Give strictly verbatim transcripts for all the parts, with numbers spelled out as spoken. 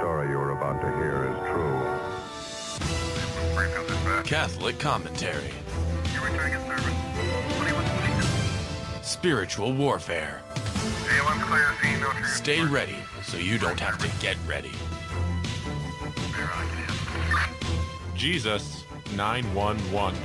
story you're about to hear is true. Catholic commentary. Spiritual warfare. Stay ready so you don't have to get ready. Jesus nine one one.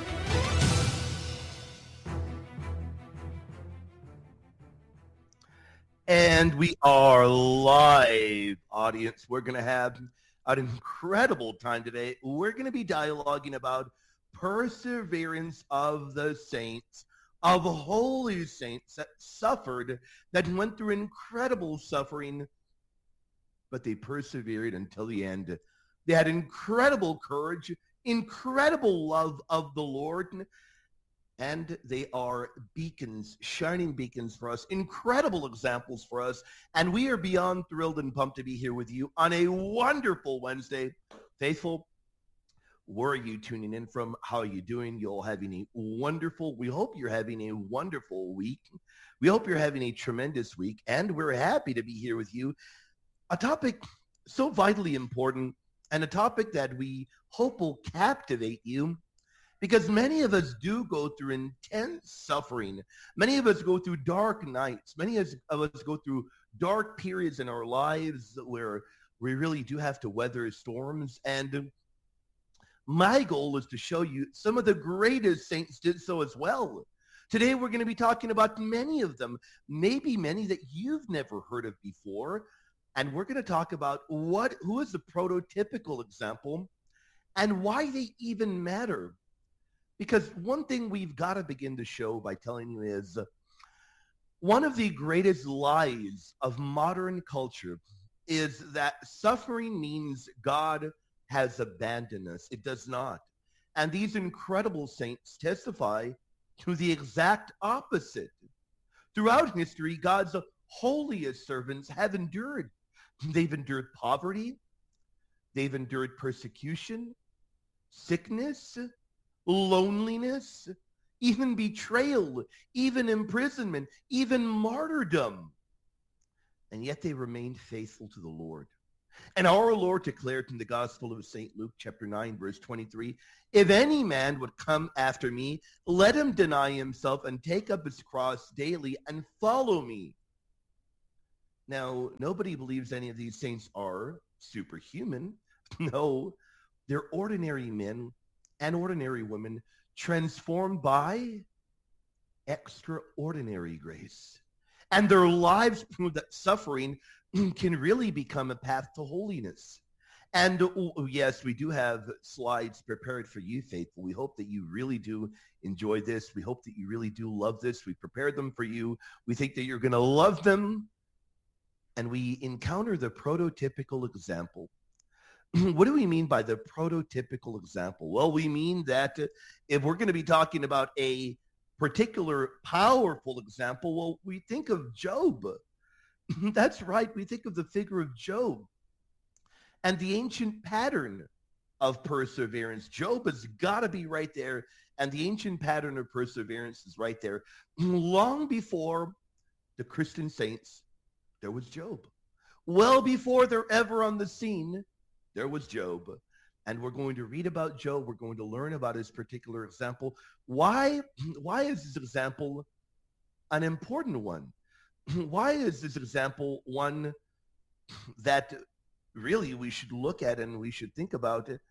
And we are live, audience. We're going to have an incredible time today. We're going to be dialoguing about perseverance of the saints, of holy saints that suffered, that went through incredible suffering, but they persevered until the end. They had incredible courage, incredible love of the Lord, and they are beacons, shining beacons for us, incredible examples for us. And we are beyond thrilled and pumped to be here with you on a wonderful Wednesday. Faithful, where are you tuning in from? How are you doing? You're all having a wonderful, we hope you're having a wonderful week. We hope you're having a tremendous week. And we're happy to be here with you. A topic so vitally important, and a topic that we hope will captivate you, because many of us do go through intense suffering. Many of us go through dark nights. Many of us go through dark periods in our lives where we really do have to weather storms. And my goal is to show you some of the greatest saints did so as well. Today we're going to be talking about many of them, maybe many that you've never heard of before. And we're going to talk about what, who is the prototypical example and why they even matter. Because one thing we've got to begin to show by telling you is one of the greatest lies of modern culture is that suffering means God has abandoned us. It does not. And these incredible saints testify to the exact opposite. Throughout history, God's holiest servants have endured. They've endured poverty. They've endured persecution, sickness, loneliness, even betrayal, even imprisonment, even martyrdom. And yet they remained faithful to the Lord. And our Lord declared in the Gospel of Saint Luke, chapter nine, verse twenty-three, if any man would come after me, let him deny himself and take up his cross daily and follow me. Now, nobody believes any of these saints are superhuman. No, they're ordinary men and ordinary women transformed by extraordinary grace. And their lives prove that suffering can really become a path to holiness. And oh, yes, we do have slides prepared for you, faithful. We hope that you really do enjoy this. We hope that you really do love this. We prepared them for you. We think that you're going to love them. And we encounter the prototypical example. What do we mean by the prototypical example? Well, we mean that if we're going to be talking about a particular powerful example, well, we think of Job. That's right. We think of the figure of Job and the ancient pattern of perseverance. Job has got to be right there. And the ancient pattern of perseverance is right there. Long before the Christian saints, there was Job. Well before they're ever on the scene, there was Job. And we're going to read about Job. We're going to learn about his particular example. Why, why is this example an important one? Why is this example one that really we should look at and we should think about it?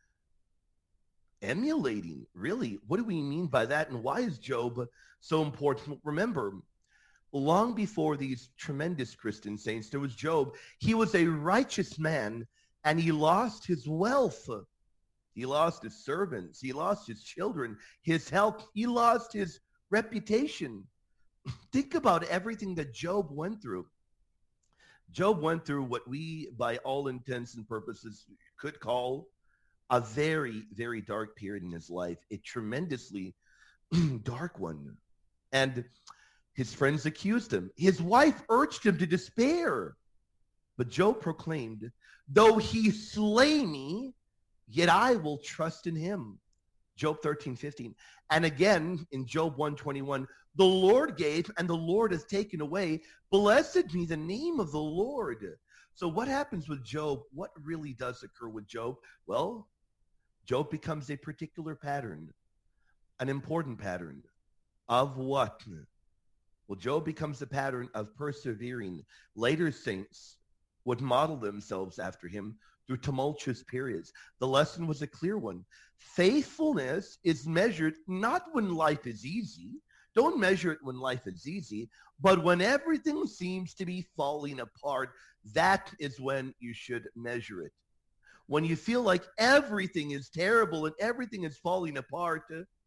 Emulating, really. What do we mean by that? And why is Job so important? Remember, long before these tremendous Christian saints, there was Job. He was a righteous man, and he lost his wealth. He lost his servants. He lost his children, his health. He lost his reputation. Think about everything that Job went through. Job went through what we, by all intents and purposes, could call a very, very dark period in his life, a tremendously dark one. And his friends accused him. His wife urged him to despair. But Job proclaimed, though he slay me, yet I will trust in him. Job thirteen fifteen. And again, in Job one twenty-one, the Lord gave and the Lord has taken away. Blessed be the name of the Lord. So what happens with Job? What really does occur with Job? Well, Job becomes a particular pattern, an important pattern of what? Well, Job becomes a pattern of persevering. Later saints would model themselves after him through tumultuous periods. The lesson was a clear one. Faithfulness is measured not when life is easy. Don't measure it when life is easy, but when everything seems to be falling apart, that is when you should measure it. When you feel like everything is terrible and everything is falling apart,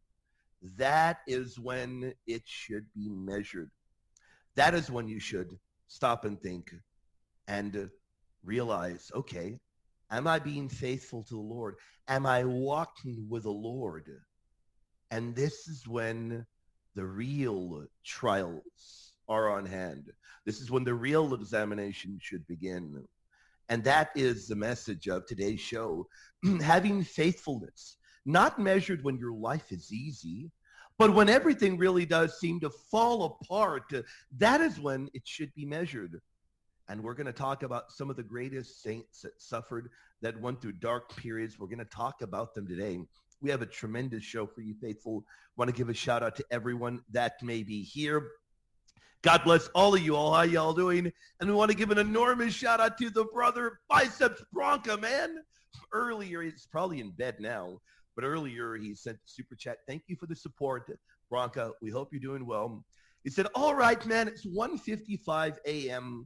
that is when it should be measured. That is when you should stop and think and realize, okay, am I being faithful to the Lord? Am I walking with the Lord? And this is when the real trials are on hand. This is when the real examination should begin. And that is the message of today's show. Having faithfulness, not measured when your life is easy, but when everything really does seem to fall apart, that is when it should be measured. And we're going to talk about some of the greatest saints that suffered, that went through dark periods. We're going to talk about them today. We have a tremendous show for you, faithful. Want to give a shout out to everyone that may be here. God bless all of you all. How y'all doing? And we want to give an enormous shout out to the brother Biceps Bronca, man. Earlier, he's probably in bed now, but earlier he sent a super chat. Thank you for the support, Bronca. We hope you're doing well. He said, all right, man, it's one fifty-five a.m.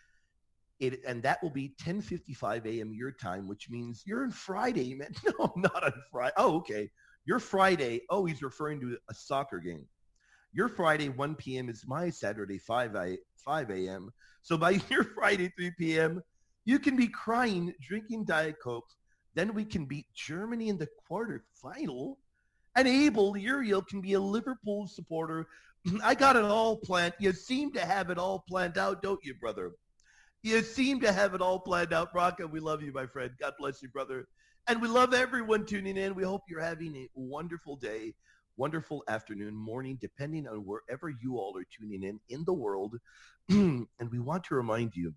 It, and that will be ten fifty-five a.m. your time, which means you're on Friday, man. No, not on Friday. Oh, okay. Your Friday. Oh, he's referring to a soccer game. Your Friday, one p.m. is my Saturday, five a.m. So by your Friday, three p.m., you can be crying, drinking Diet Coke. Then we can beat Germany in the quarterfinal. And Abel Uriel can be a Liverpool supporter. I got it all planned. You seem to have it all planned out, don't you, brother? You seem to have it all planned out. Bronca, we love you, my friend. God bless you, brother. And we love everyone tuning in. We hope you're having a wonderful day, wonderful afternoon, morning, depending on wherever you all are tuning in in the world. And we want to remind you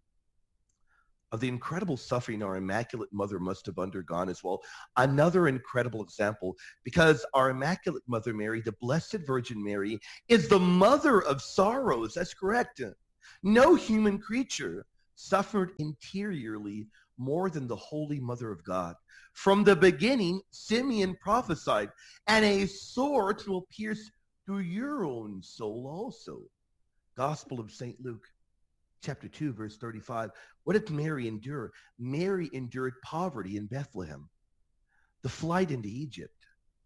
of the incredible suffering our Immaculate Mother must have undergone as well. Another incredible example, because our Immaculate Mother Mary, the Blessed Virgin Mary, is the mother of sorrows. That's correct. No human creature suffered interiorly more than the Holy Mother of God. From the beginning, Simeon prophesied, and a sword will pierce through your own soul also. Gospel of Saint Luke, chapter two, verse thirty-five. What did Mary endure? Mary endured poverty in Bethlehem, the flight into Egypt,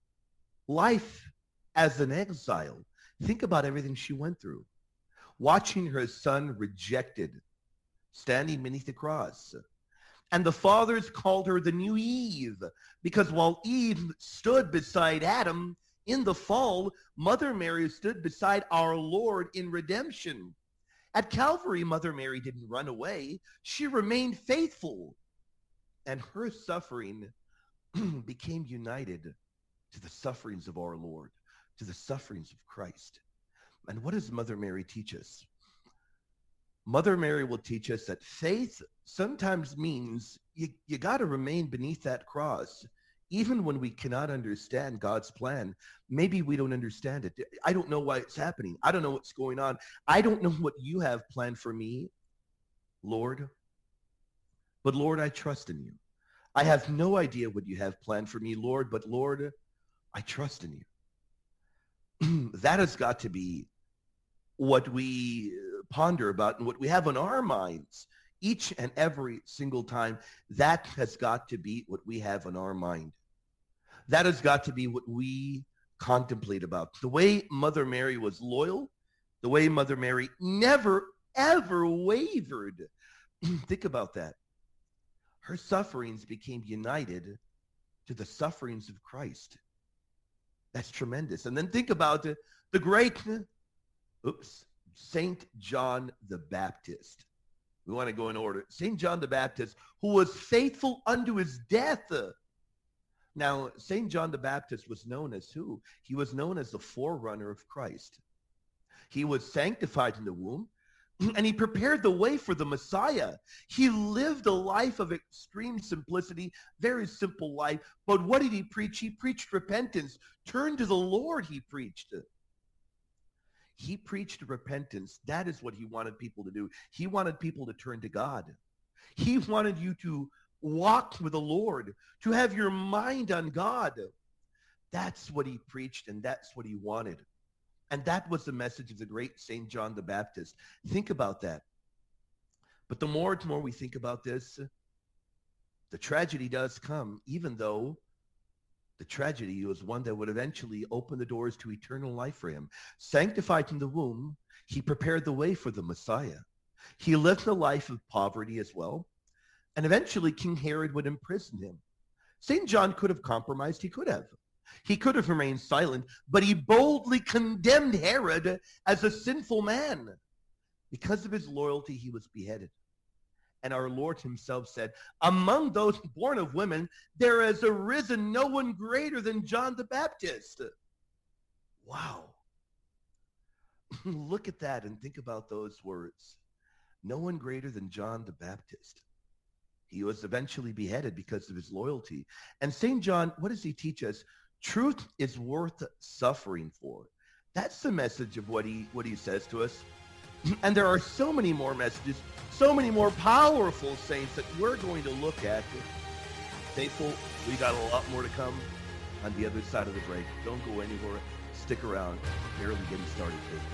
life as an exile. Think about everything she went through. Watching her son rejected, standing beneath the cross. And the fathers called her the new Eve, because while Eve stood beside Adam in the fall, Mother Mary stood beside our Lord in redemption. At Calvary, Mother Mary didn't run away. She remained faithful. And her suffering became united to the sufferings of our Lord, to the sufferings of Christ. And what does Mother Mary teach us? Mother Mary will teach us that faith sometimes means you, you got to remain beneath that cross, even when we cannot understand God's plan. Maybe we don't understand it. I don't know why it's happening. I don't know what's going on. I don't know what you have planned for me, Lord. But Lord, I trust in you. I have no idea what you have planned for me, Lord, but Lord, I trust in you. That has got to be what we ponder about and what we have on our minds each and every single time. That has got to be what we have on our mind. That has got to be what we contemplate about. The way Mother Mary was loyal, the way Mother Mary never, ever wavered. Think about that. Her sufferings became united to the sufferings of Christ. That's tremendous. And then think about the, the great, oops, Saint John the Baptist. We want to go in order. Saint John the Baptist, who was faithful unto his death. Now, Saint John the Baptist was known as who? He was known as the forerunner of Christ. He was sanctified in the womb. And he prepared the way for the Messiah. He lived a life of extreme simplicity, very simple life. But what did he preach? He preached repentance. Turn to the Lord, he preached. He preached repentance. That is what he wanted people to do. He wanted people to turn to God. He wanted you to walk with the Lord, to have your mind on God. That's what he preached, and that's what he wanted. And that was the message of the great Saint John the Baptist. Think about that. But the more and more we think about this, the tragedy does come, even though the tragedy was one that would eventually open the doors to eternal life for him. Sanctified from the womb, he prepared the way for the Messiah. He lived a life of poverty as well. And eventually King Herod would imprison him. Saint John could have compromised. He could have. He could have remained silent, but he boldly condemned Herod as a sinful man. Because of his loyalty, he was beheaded. And our Lord himself said, among those born of women, there has arisen no one greater than John the Baptist. Wow. Look at that and think about those words. No one greater than John the Baptist. He was eventually beheaded because of his loyalty. And Saint John, what does he teach us? Truth is worth suffering for. That's the message of what he what he says to us. And there are so many more messages, so many more powerful saints that we're going to look at. Faithful, we got a lot more to come on the other side of the break. Don't go anywhere. Stick around. Barely getting started here.